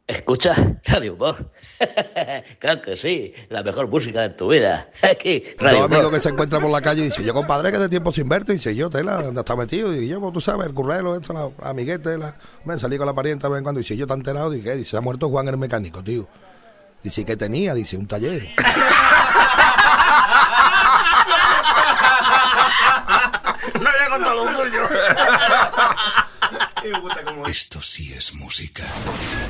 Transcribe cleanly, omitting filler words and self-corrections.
Escucha Radio Humor. Claro que sí, la mejor música de tu vida. Aquí, Radio Dos Humor. amigos que se encuentran por la calle y dice, yo compadre que de tiempo sin verte, dice yo, tela, ¿dónde está metido? Y yo, pues tú sabes, el currelo, esto, la amiguete, me salí con la parienta, ven cuando dice, yo te he enterado, dije, dice, se ha muerto Juan el mecánico, tío. Dice, ¿qué tenía? Dice, un taller. No había contado lo suyo. Esto sí es música.